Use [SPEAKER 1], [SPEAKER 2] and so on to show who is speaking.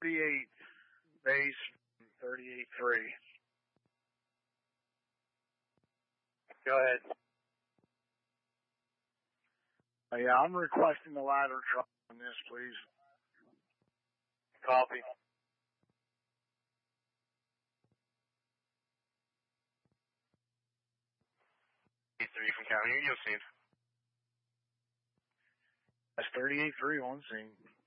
[SPEAKER 1] 38 base 38-3.
[SPEAKER 2] Go ahead.
[SPEAKER 1] Yeah, I'm requesting the ladder truck on this, please.
[SPEAKER 2] Copy.
[SPEAKER 3] Three from County, you'll see.
[SPEAKER 1] That's 38-3 on scene.